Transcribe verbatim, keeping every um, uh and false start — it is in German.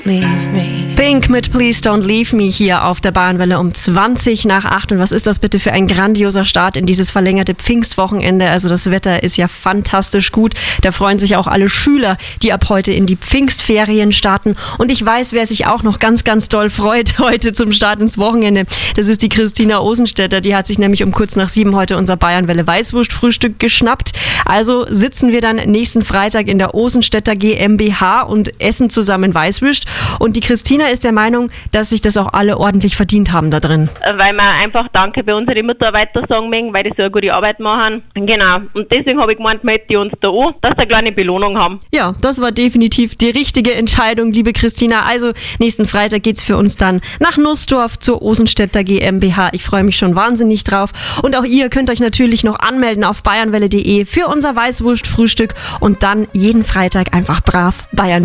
Pink mit Please Don't Leave Me hier auf der Bayernwelle um zwanzig nach acht. Und was ist das bitte für ein grandioser Start in dieses verlängerte Pfingstwochenende? Also das Wetter ist ja fantastisch gut. Da freuen sich auch alle Schüler, die ab heute in die Pfingstferien starten. Und ich weiß, wer sich auch noch ganz, ganz doll freut heute zum Start ins Wochenende. Das ist die Christina Osenstädter. Die hat sich nämlich um kurz nach sieben heute unser Bayernwelle Weißwurstfrühstück geschnappt. Also sitzen wir dann nächsten Freitag in der Osenstädter GmbH und essen zusammen Weißwürst. Und die Christina ist der Meinung, dass sich das auch alle ordentlich verdient haben da drin. Weil wir einfach Danke bei unseren Mitarbeitern sagen mögen, weil die so eine gute Arbeit machen. Genau. Und deswegen habe ich gemeint, melden die uns da an, dass sie eine kleine Belohnung haben. Ja, das war definitiv die richtige Entscheidung, liebe Christina. Also nächsten Freitag geht's für uns dann nach Nussdorf zur Osenstädter GmbH. Ich freue mich schon wahnsinnig drauf. Und auch ihr könnt euch natürlich noch anmelden auf bayernwelle punkt de für unser Weißwurstfrühstück und dann jeden Freitag einfach brav Bayern